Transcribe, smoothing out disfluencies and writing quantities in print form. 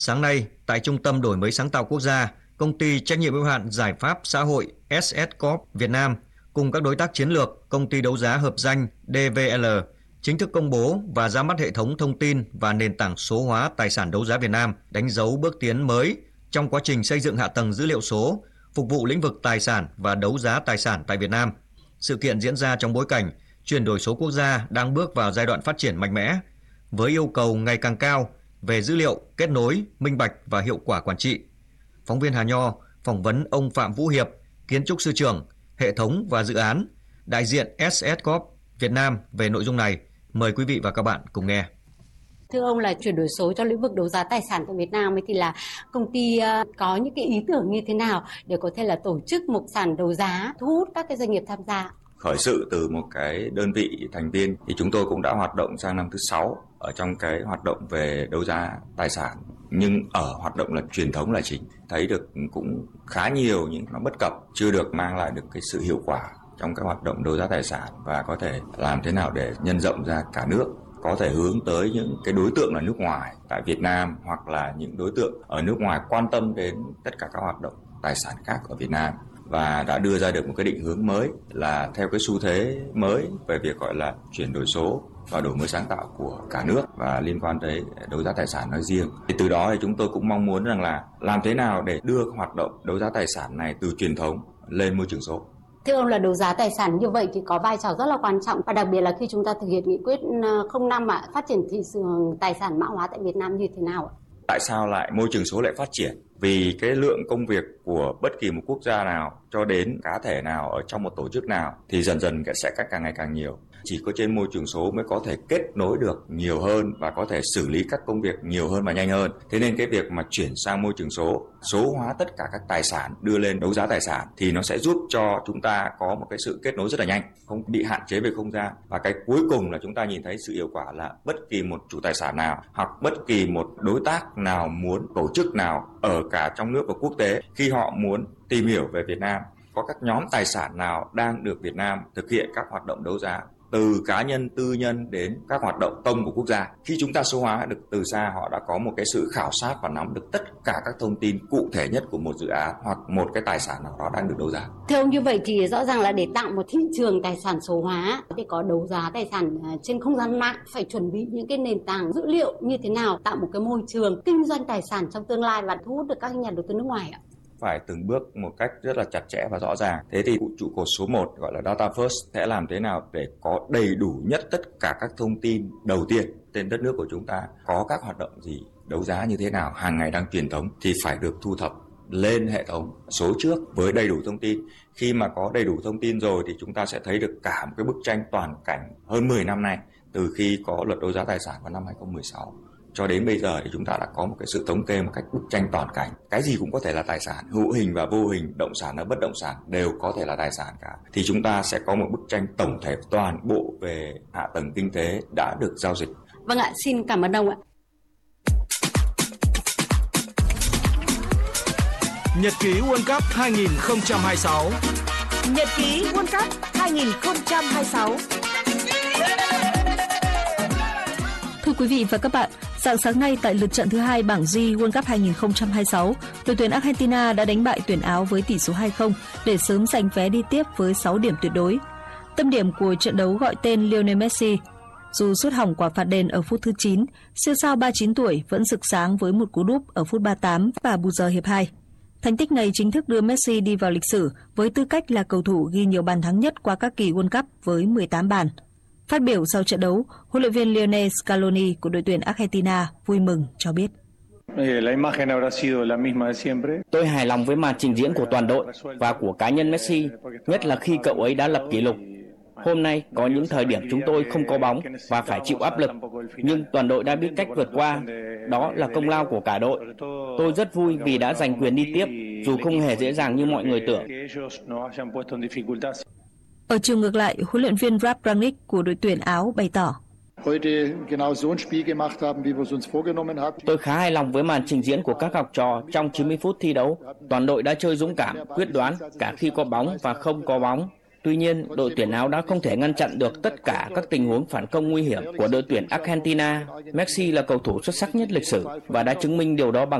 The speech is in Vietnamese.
Sáng nay, tại Trung tâm Đổi mới sáng tạo quốc gia, Công ty trách nhiệm hữu hạn Giải pháp xã hội SS Corp Việt Nam cùng các đối tác chiến lược Công ty đấu giá hợp danh DVL chính thức công bố và ra mắt hệ thống thông tin và nền tảng số hóa tài sản đấu giá Việt Nam, đánh dấu bước tiến mới trong quá trình xây dựng hạ tầng dữ liệu số, phục vụ lĩnh vực tài sản và đấu giá tài sản tại Việt Nam. Sự kiện diễn ra trong bối cảnh chuyển đổi số quốc gia đang bước vào giai đoạn phát triển mạnh mẽ, với yêu cầu ngày càng cao về dữ liệu, kết nối, minh bạch và hiệu quả quản trị. Phóng viên Hà Nho phỏng vấn ông Phạm Vũ Hiệp, kiến trúc sư trưởng, hệ thống và dự án, đại diện SS Corp Việt Nam về nội dung này. Mời quý vị và các bạn cùng nghe. Thưa ông, là chuyển đổi số trong lĩnh vực đấu giá tài sản tại Việt Nam thì là công ty có những cái ý tưởng như thế nào để có thể là tổ chức một sàn đấu giá thu hút các cái doanh nghiệp tham gia? Khởi sự từ một cái đơn vị thành viên thì chúng tôi cũng đã hoạt động sang năm thứ 6 ở trong cái hoạt động về đấu giá tài sản, nhưng ở hoạt động là truyền thống là chính. Thấy được cũng khá nhiều những nó bất cập, chưa được mang lại được cái sự hiệu quả trong cái hoạt động đấu giá tài sản, và có thể làm thế nào để nhân rộng ra cả nước, có thể hướng tới những cái đối tượng là nước ngoài tại Việt Nam, hoặc là những đối tượng ở nước ngoài quan tâm đến tất cả các hoạt động tài sản khác ở Việt Nam, và đã đưa ra được một cái định hướng mới là theo cái xu thế mới về việc gọi là chuyển đổi số và đổi mới sáng tạo của cả nước và liên quan tới đấu giá tài sản nói riêng. Thì từ đó thì chúng tôi cũng mong muốn rằng là làm thế nào để đưa hoạt động đấu giá tài sản này từ truyền thống lên môi trường số. Thưa ông, là đấu giá tài sản như vậy thì có vai trò rất là quan trọng, và đặc biệt là khi chúng ta thực hiện nghị quyết 05 phát triển thị trường tài sản mã hóa tại Việt Nam như thế nào ạ? Tại sao lại môi trường số lại phát triển? Vì cái lượng công việc của bất kỳ một quốc gia nào cho đến cá thể nào ở trong một tổ chức nào thì dần dần sẽ càng ngày càng nhiều. Chỉ có trên môi trường số mới có thể kết nối được nhiều hơn và có thể xử lý các công việc nhiều hơn và nhanh hơn. Thế nên cái việc mà chuyển sang môi trường số hóa tất cả các tài sản, đưa lên đấu giá tài sản thì nó sẽ giúp cho chúng ta có một cái sự kết nối rất là nhanh, không bị hạn chế về không gian. Và cái cuối cùng là chúng ta nhìn thấy sự hiệu quả là bất kỳ một chủ tài sản nào hoặc bất kỳ một đối tác nào muốn, tổ chức nào ở cả trong nước và quốc tế, khi họ muốn tìm hiểu về Việt Nam, có các nhóm tài sản nào đang được Việt Nam thực hiện các hoạt động đấu giá, từ cá nhân, tư nhân đến các hoạt động công của quốc gia. Khi chúng ta số hóa được từ xa, họ đã có một cái sự khảo sát và nắm được tất cả các thông tin cụ thể nhất của một dự án hoặc một cái tài sản nào đó đang được đấu giá. Thưa ông, như vậy thì rõ ràng là để tạo một thị trường tài sản số hóa thì có đấu giá tài sản trên không gian mạng, phải chuẩn bị những cái nền tảng dữ liệu như thế nào, tạo một cái môi trường kinh doanh tài sản trong tương lai và thu hút được các nhà đầu tư nước ngoài ạ? Phải từng bước một cách rất là chặt chẽ và rõ ràng. Thế thì trụ cột số 1 gọi là Data First sẽ làm thế nào để có đầy đủ nhất tất cả các thông tin đầu tiên trên đất nước của chúng ta, có các hoạt động gì, đấu giá như thế nào, hàng ngày đang truyền thống thì phải được thu thập lên hệ thống số trước với đầy đủ thông tin. Khi mà có đầy đủ thông tin rồi thì chúng ta sẽ thấy được cả một cái bức tranh toàn cảnh hơn 10 năm nay, từ khi có luật đấu giá tài sản vào năm 2016. Cho đến bây giờ thì chúng ta đã có một cái sự thống kê một cách bức tranh toàn cảnh. Cái gì cũng có thể là tài sản, hữu hình và vô hình, động sản và bất động sản đều có thể là tài sản cả. Thì chúng ta sẽ có một bức tranh tổng thể toàn bộ về hạ tầng kinh tế đã được giao dịch. Vâng ạ, xin cảm ơn ông ạ. Nhật ký World Cup 2026. Nhật ký World Cup 2026. Thưa quý vị và các bạn, rạng sáng nay tại lượt trận thứ 2 bảng G World Cup 2026, đội tuyển Argentina đã đánh bại tuyển Áo với tỷ số 2-0 để sớm giành vé đi tiếp với 6 điểm tuyệt đối. Tâm điểm của trận đấu gọi tên Lionel Messi. Dù sút hỏng quả phạt đền ở phút thứ 9, siêu sao 39 tuổi vẫn rực sáng với một cú đúp ở phút 38 và bù giờ hiệp 2. Thành tích này chính thức đưa Messi đi vào lịch sử với tư cách là cầu thủ ghi nhiều bàn thắng nhất qua các kỳ World Cup với 18 bàn. Phát biểu sau trận đấu, huấn luyện viên Lionel Scaloni của đội tuyển Argentina vui mừng cho biết: Tôi hài lòng với màn trình diễn của toàn đội và của cá nhân Messi, nhất là khi cậu ấy đã lập kỷ lục. Hôm nay có những thời điểm chúng tôi không có bóng và phải chịu áp lực, nhưng toàn đội đã biết cách vượt qua. Đó là công lao của cả đội. Tôi rất vui vì đã giành quyền đi tiếp, dù không hề dễ dàng như mọi người tưởng. Ở chiều ngược lại, huấn luyện viên Ralf Rangnick của đội tuyển Áo bày tỏ: Tôi khá hài lòng với màn trình diễn của các học trò trong 90 phút thi đấu. Toàn đội đã chơi dũng cảm, quyết đoán cả khi có bóng và không có bóng. Tuy nhiên, đội tuyển Áo đã không thể ngăn chặn được tất cả các tình huống phản công nguy hiểm của đội tuyển Argentina. Messi là cầu thủ xuất sắc nhất lịch sử và đã chứng minh điều đó bằng